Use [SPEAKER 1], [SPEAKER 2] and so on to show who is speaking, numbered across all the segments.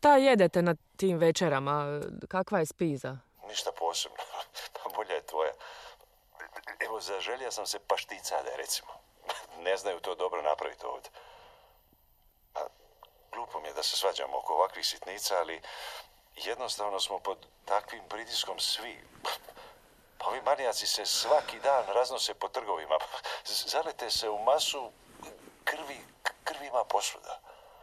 [SPEAKER 1] Šta jedete na tim večerama? Kakva je spiza?
[SPEAKER 2] Ništa posebno. Pa bolja je tvoja. Evo, zaželio sam se pašticade, recimo. Ne znaju to dobro napraviti ovdje. Pa, glupo mi je da se svađamo oko ovakvih sitnica, ali jednostavno smo pod takvim pritiskom svi. Pa ovi manijaci se svaki dan raznose po trgovima. Zalete se u masu, krvi ima posvuda.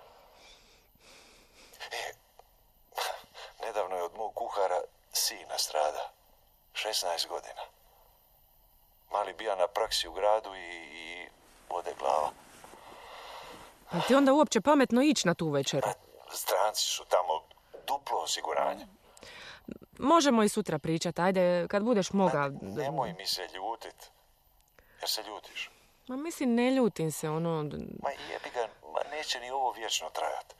[SPEAKER 2] Nedavno je od mog kuhara sin nastrada. 16 godina. Mali bija na praksi u gradu i bode glava.
[SPEAKER 1] A ti onda uopće pametno ići na tu večeru?
[SPEAKER 2] Stranci su tamo, duplo osiguranje.
[SPEAKER 1] Možemo i sutra pričati, ajde, kad budeš moga.
[SPEAKER 2] Nemoj mi se ljutit. Jer se ljutiš.
[SPEAKER 1] Ma mislim, ne ljutim se, ono...
[SPEAKER 2] Ma jebi ga, neće ni ovo vječno trajati.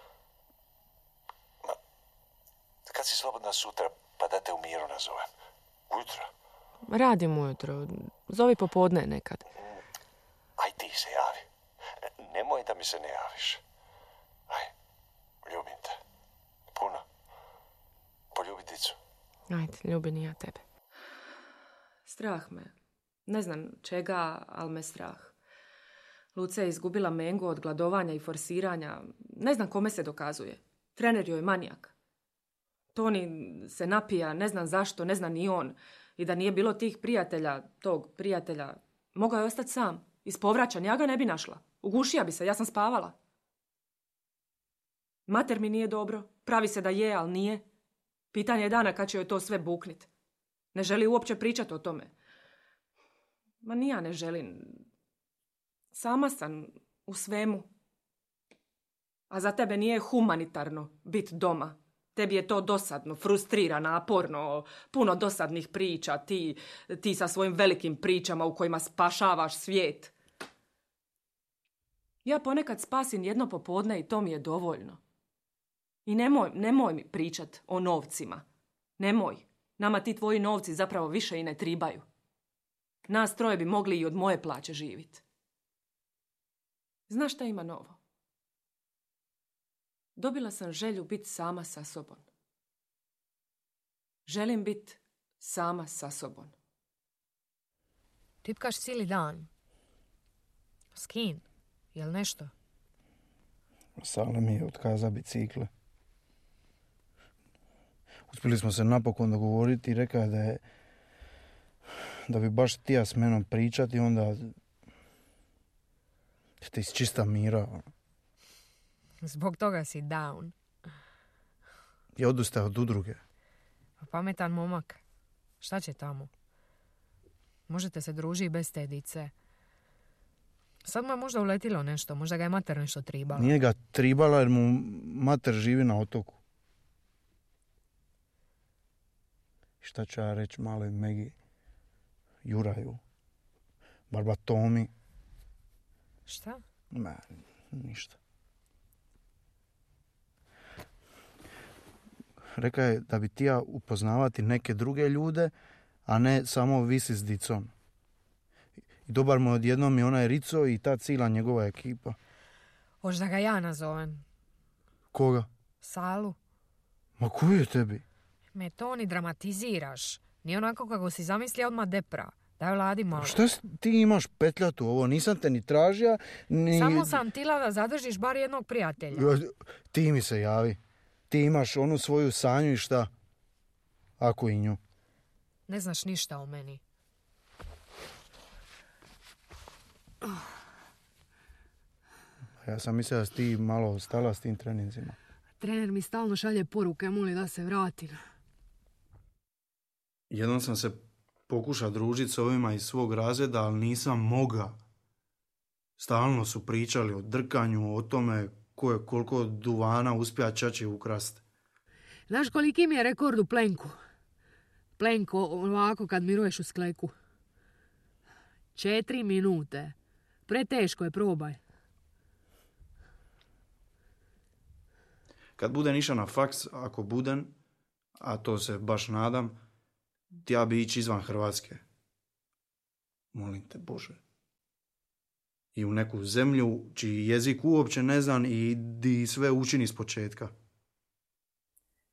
[SPEAKER 2] Kad si slobodna sutra, pa da te u miru nazovem? Ujutro?
[SPEAKER 1] Radim ujutro. Zovi popodne nekad.
[SPEAKER 2] Aj ti se javi. Nemoj da mi se ne javiš. Aj, ljubim te. Puno. Poljubi dicu.
[SPEAKER 1] Ajde, ljubim i ja tebe. Strah me. Ne znam čega, ali me strah. Luce je izgubila mengu od gladovanja i forsiranja. Ne znam kome se dokazuje. Trener joj je manijak. Toni se napija, ne znam zašto, ne zna ni on. I da nije bilo tog prijatelja, mogao je ostati sam. Ispovraćan, ja ga ne bi našla. Ugušija bi se, ja sam spavala. Mater mi nije dobro. Pravi se da je, ali nije. Pitanje je dana kad će joj to sve buknit. Ne želi uopće pričati o tome. Ma ni ja ne želim. Sama sam u svemu. A za tebe nije humanitarno biti doma. Tebi je to dosadno, frustrirano, naporno, puno dosadnih priča, ti sa svojim velikim pričama u kojima spašavaš svijet. Ja ponekad spasim jedno popodne i to mi je dovoljno. I nemoj mi pričat o novcima. Nemoj. Nama ti tvoji novci zapravo više i ne tribaju. Nas troje bi mogli i od moje plaće živjeti. Znaš šta ima novo? Dobila sam želju biti sama sa sobom. Želim biti sama sa sobom.
[SPEAKER 3] Tipkaš cijeli dan. S kim? Jel nešto?
[SPEAKER 4] Sale mi je otkazao bicikle. Uspjeli smo se napokon dogovoriti i rekao je da bi baš htio s menom pričati, onda te iz čista mira.
[SPEAKER 3] Zbog toga si down.
[SPEAKER 4] Je odustao od udruge.
[SPEAKER 3] Pametan momak. Šta će tamo? Možete se družiti bez te dice. Sad mu je možda uletilo nešto. Možda ga je mater nešto tribala.
[SPEAKER 4] Nije ga tribala jer mu mater živi na otoku. Šta ću ja reći maloj Megi? Juraju. Barbatomi.
[SPEAKER 3] Šta?
[SPEAKER 4] Ma, ništa. Rekao je da bi tija upoznavati neke druge ljude, a ne samo visi s dicom. I dobar mu odjednom i onaj Rico i ta cijela njegova ekipa.
[SPEAKER 3] Hoš da ga ja nazovem?
[SPEAKER 4] Koga?
[SPEAKER 3] Salu.
[SPEAKER 4] Ma koju je tebi?
[SPEAKER 3] Me to ni dramatiziraš. Nije onako kako si zamislio odmah depra. Daj vladi malo.
[SPEAKER 4] Šta ti imaš petljatu ovo? Nisam te ni tražija, ni...
[SPEAKER 3] Samo sam tila da zadržiš bar jednog prijatelja.
[SPEAKER 4] Ti mi se javi. Ti imaš onu svoju sanju i šta? Ako i nju.
[SPEAKER 3] Ne znaš ništa o meni.
[SPEAKER 4] Ja sam mislio da si ti malo stala s tim treninzima.
[SPEAKER 5] Trener mi stalno šalje poruke, moli da se vratim.
[SPEAKER 4] Jednom sam se pokušao družiti s ovima iz svog razreda, ali nisam mogao. Stalno su pričali o drkanju, o tome ko je koliko duvana uspija čači ukrast.
[SPEAKER 5] Znaš koliki mi je rekord u plenku? Plenko ovako kad miruješ u skleku. 4 minute. Preteško je, probaj.
[SPEAKER 4] Kad budem išao na faks, ako budem, a to se baš nadam, ja bi ići izvan Hrvatske. Molim te, Bože. I u neku zemlju čiji jezik uopće ne znam i di sve učini s početka.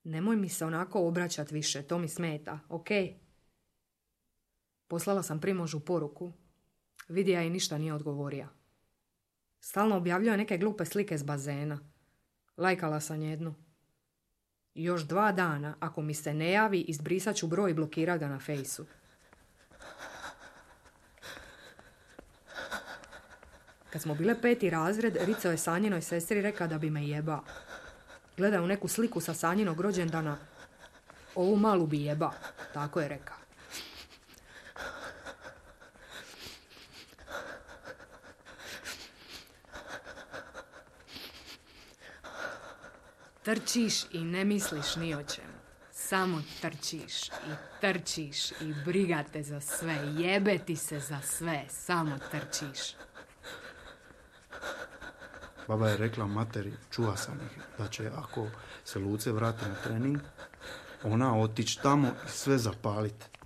[SPEAKER 3] Nemoj mi se onako obraćat više, to mi smeta, ok? Poslala sam Primožu poruku. Vidija i ništa nije odgovorio. Stalno objavljuje neke glupe slike s bazena. Lajkala sam jednu. Još 2 dana, ako mi se ne javi, izbrisat ću broj i blokirat ga na fejsu. Kad smo bile 5. razred, Rico je Sanjinoj sestri rekao da bi me jeba. Gleda u neku sliku sa Sanjinog rođendana. Ovu malu bi jeba, tako je rekao. Trčiš i ne misliš ni o čemu. Samo trčiš i trčiš i briga te za sve. Jebe ti se za sve. Samo trčiš.
[SPEAKER 4] Baba je rekla materi, čuva sam ih, da će ako se Luce vrati na trening, ona otići tamo i sve zapalit.